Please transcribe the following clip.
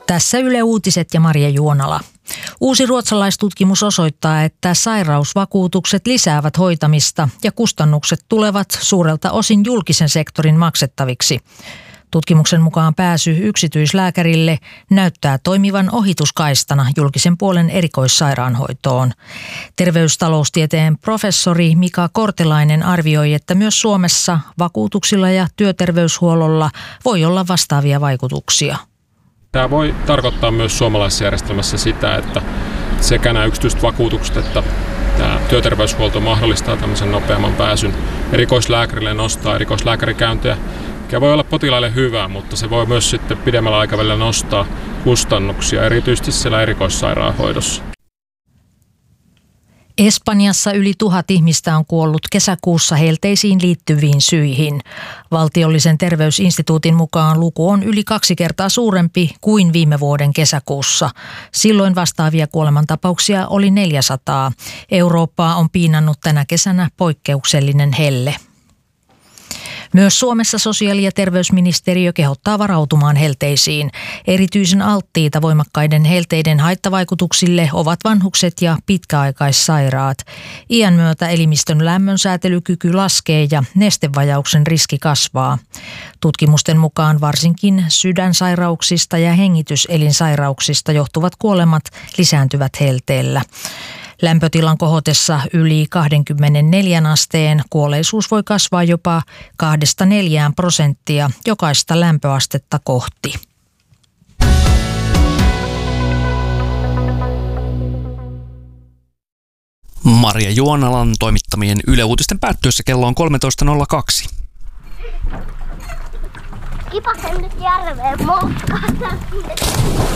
Tässä Yle Uutiset ja Marja Juonala. Uusi ruotsalaistutkimus osoittaa, että sairausvakuutukset lisäävät hoitamista ja kustannukset tulevat suurelta osin julkisen sektorin maksettaviksi. Tutkimuksen mukaan pääsy yksityislääkärille näyttää toimivan ohituskaistana julkisen puolen erikoissairaanhoitoon. Terveystaloustieteen professori Mika Kortelainen arvioi, että myös Suomessa vakuutuksilla ja työterveyshuollolla voi olla vastaavia vaikutuksia. Tämä voi tarkoittaa myös suomalaisessa järjestelmässä sitä, että sekä nämä yksityiset vakuutukset että tämä työterveyshuolto mahdollistaa tämmöisen nopeamman pääsyn erikoislääkärille, nostaa erikoislääkärikäyntejä, mikä voi olla potilaille hyvä, mutta se voi myös sitten pidemmällä aikavälillä nostaa kustannuksia, erityisesti siellä erikoissairaanhoidossa. Espanjassa yli 1000 ihmistä on kuollut kesäkuussa helteisiin liittyviin syihin. Valtiollisen terveysinstituutin mukaan luku on yli 2 kertaa suurempi kuin viime vuoden kesäkuussa. Silloin vastaavia kuolemantapauksia oli 400. Eurooppaa on piinannut tänä kesänä poikkeuksellinen helle. Myös Suomessa sosiaali- ja terveysministeriö kehottaa varautumaan helteisiin. Erityisen alttiita voimakkaiden helteiden haittavaikutuksille ovat vanhukset ja pitkäaikaissairaat. Iän myötä elimistön lämmönsäätelykyky laskee ja nestevajauksen riski kasvaa. Tutkimusten mukaan varsinkin sydänsairauksista ja hengityselinsairauksista johtuvat kuolemat lisääntyvät helteellä. Lämpötilan kohotessa yli 24 asteen kuolleisuus voi kasvaa jopa 2–4% jokaista lämpöastetta kohti. Marja Juonalan toimittamien Yle Uutisten päättyessä kello on 13.02. Kipasen nyt järveen moukkaan.